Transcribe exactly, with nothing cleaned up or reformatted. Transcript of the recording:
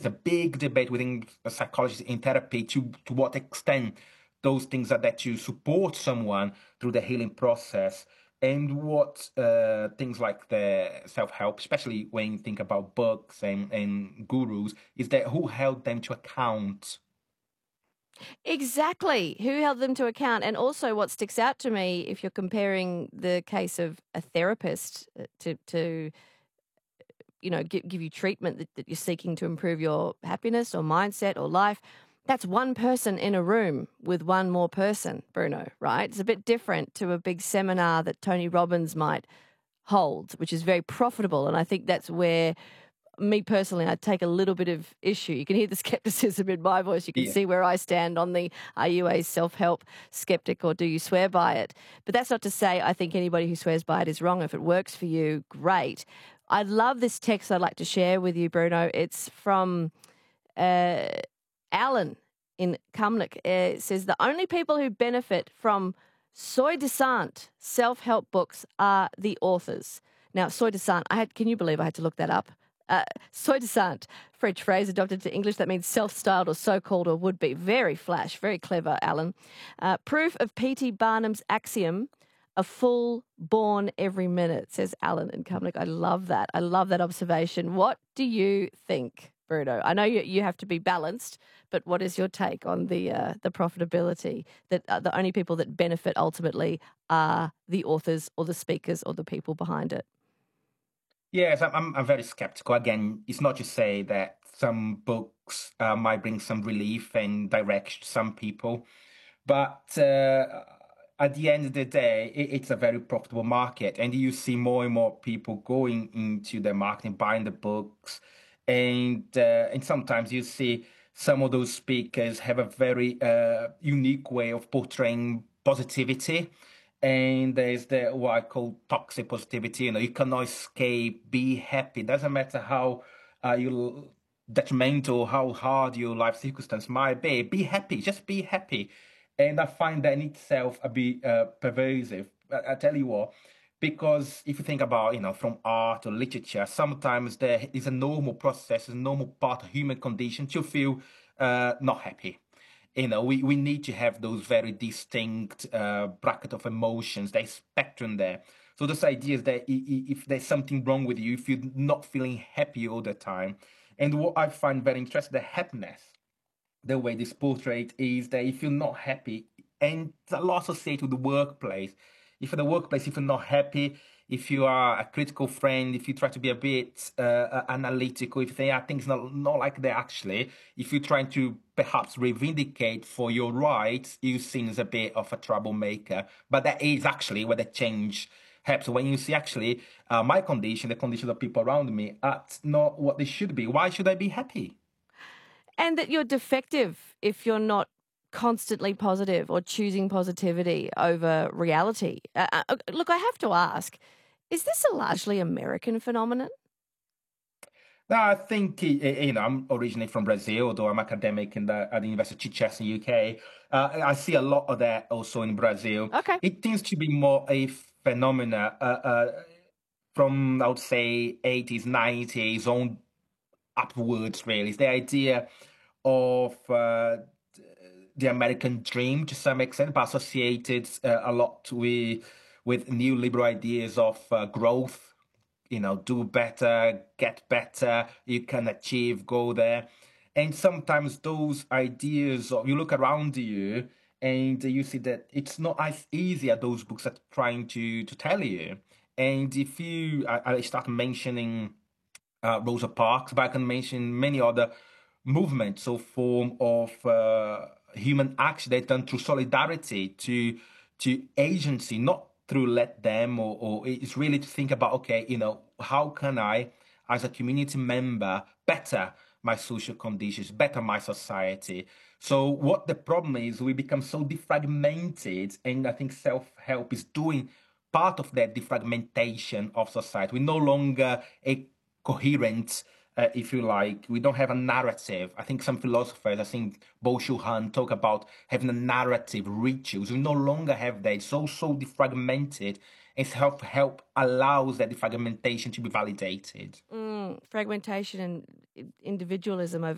a big debate within psychology in therapy to, to what extent those things are that you support someone through the healing process, and what uh, things like the self-help, especially when you think about books and, and gurus, is that who held them to account. Exactly. Who held them to account? And also, what sticks out to me, if you're comparing the case of a therapist uh, to, to you know, give, give you treatment that, that you're seeking to improve your happiness or mindset or life, that's one person in a room with one more person, Bruno, right? It's a bit different to a big seminar that Tony Robbins might hold, which is very profitable. And I think that's where me personally, I take a little bit of issue. You can hear the skepticism in my voice. You can Yeah. see where I stand on the, are you a self-help skeptic or do you swear by it? But that's not to say I think anybody who swears by it is wrong. If it works for you, great. I love this text I'd like to share with you, Bruno. It's from uh, Alan in Cumnock. Uh, It says, the only people who benefit from soi-disant self-help books are the authors. Now, soi-disant, I had, can you believe I had to look that up? Uh, soi-disant, French phrase adopted to English that means self-styled or so-called or would-be. Very flash, very clever, Alan. Uh, proof of P T Barnum's axiom, a fool born every minute, says Alan in Cumnock. I love that. I love that observation. What do you think, Bruno? I know you, you have to be balanced, but what is your take on the uh, the profitability that uh, the only people that benefit ultimately are the authors or the speakers or the people behind it? Yes, I'm, I'm I'm very skeptical. Again, it's not to say that some books uh, might bring some relief and direction to some people, but uh, at the end of the day, it, it's a very profitable market, and you see more and more people going into the marketing, buying the books, and uh, and sometimes you see some of those speakers have a very uh, unique way of portraying positivity. And there's the what I call toxic positivity. You know, you cannot escape. Be happy. Doesn't matter how uh, you detrimental, how hard your life circumstance might be. Be happy. Just be happy. And I find that in itself a bit uh, pervasive. I, I tell you what, because if you think about, you know, from art or literature, sometimes there is a normal process, a normal part of human condition to feel uh, not happy. You know, we, we need to have those very distinct uh, bracket of emotions, there's spectrum there. So this idea is that if there's something wrong with you, if you're not feeling happy all the time, and what I find very interesting, the happiness, the way this portrait is that if you're not happy, and it's a lot associated with the workplace. If in the workplace, if you're not happy, if you are a critical friend, if you try to be a bit uh, uh, analytical, if you think, I think it's not, not like that actually, if you're trying to perhaps reivindicate for your rights, you're seen as a bit of a troublemaker. But that is actually where the change happens. When you see actually uh, my condition, the condition of people around me, that's not what they should be. Why should I be happy? And that you're defective if you're not constantly positive or choosing positivity over reality. Uh, uh, look, I have to ask, is this a largely American phenomenon? No, I think eh, eh, you know I'm originally from Brazil, although I'm academic in the, at the University of Chichester, U K. Uh, I see a lot of that also in Brazil. Okay. It tends to be more a phenomena uh, uh, from I would say eighties, nineties on upwards. Really, it's the idea of uh, the American dream to some extent, but associated uh, a lot with with new liberal ideas of uh, growth. You know, do better, get better. You can achieve, go there, and sometimes those ideas of you look around you and you see that it's not as easy as those books are trying to to tell you. And if you, I, I start mentioning uh, Rosa Parks, but I can mention many other movements or form of uh, human action that done through solidarity to to agency, not through let them or, or it's really to think about, okay, you know, how can I, as a community member, better my social conditions, better my society. So what the problem is, we become so defragmented, and I think self-help is doing part of that defragmentation of society. We're no longer a coherent, uh, if you like. We don't have a narrative. I think some philosophers, I think Bo Han talk about having a narrative, rituals. We no longer have that. It's so, so defragmented. And self-help allows that defragmentation to be validated. Mm, fragmentation and individualism over